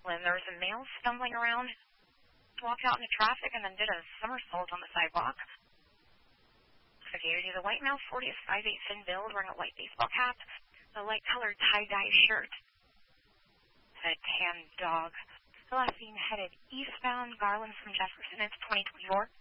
when there was a male stumbling around, walked out into traffic, and then did a somersault on the sidewalk. Okay, he's a white male, 40 to 5'8", thin build, wearing a white baseball cap, a light-colored tie-dye shirt, a tan dog. The last seen headed eastbound, Garland from Jefferson. It's 2024.